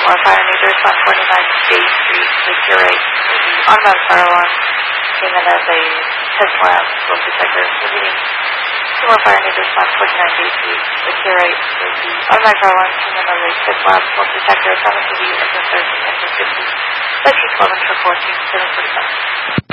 more fire needers on 49 Bay Street with your right to the automatic fire alarm came in as a test lab smoke detector. Repeating, 2 more fire needers on 49 Bay Street with your right to the automatic fire alarm came in as a test lab smoke detector. Summon to the unit 13 and 50. Section 12 and 14, 745.